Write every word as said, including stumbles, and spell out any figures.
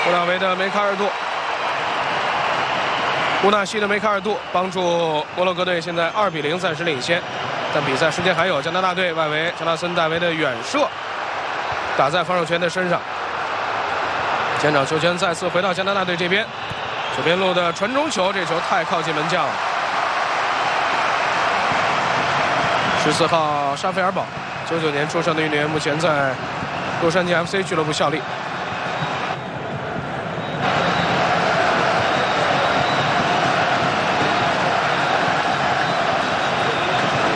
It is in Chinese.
乌纳维的梅卡尔杜，乌纳西的梅卡尔杜帮助摩洛哥队现在二比零暂时领先。但比赛时间还有，加拿大队外围乔纳森·戴维的远射打在防守权的身上。前场球权再次回到加拿大队这边，左边路的传中球，这球太靠近门将了。十四号沙菲尔堡，九九年出生的运动员，目前在洛杉矶 F C 俱乐部效力。